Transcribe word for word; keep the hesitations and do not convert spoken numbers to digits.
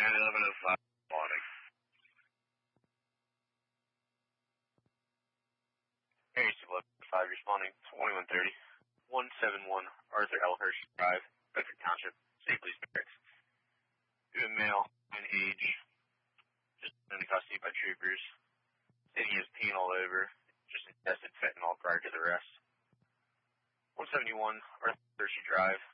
nine eleven oh five morning. Area Civil five responding twenty-one thirty, one seventy-one Arthur L. Hirsch Drive, Bedford Township, City Police Barracks. To a male in age, just in custody by troopers. Stating he was peeing all over, just tested fentanyl prior to the arrest. one seventy-one Arthur Hirsch Drive,